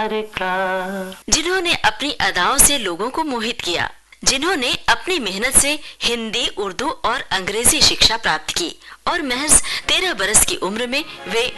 प्यार का, जिन्होंने अपनी अदाओं से लोगों को मोहित किया, जिन्होंने अपनी मेहनत से हिंदी, उर्दू और अंग्रेजी शिक्षा प्राप्त की और महज 13 बरस की उम्र में वे